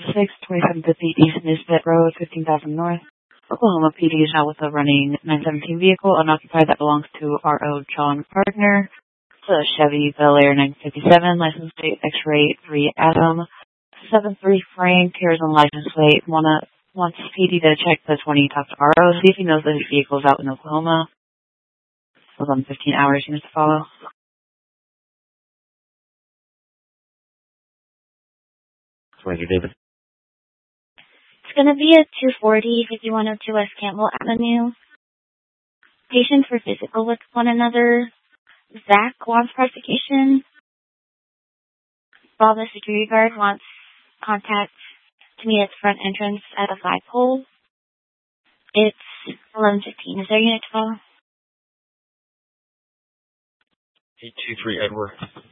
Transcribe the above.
2750 East Nisbet Road, 15,000 North. Oklahoma PD is now with a running 917 vehicle unoccupied that belongs to R.O. John Gardner. It's a Chevy Bel Air 957, license plate X-ray 3 Adam, 73 frame, carries on license plate. Wants PD to check the 20 talk to R.O. See if he knows that his vehicle is out in Oklahoma. For 15 hours he must follow. Ranger David. It's going to be at 240, 5102 West Campbell Avenue. Patients were physical with one another. Zach wants prosecution. While the security guard wants contact to meet at the front entrance at a flagpole. It's 11:15. Is there unit 12? 823 Edward.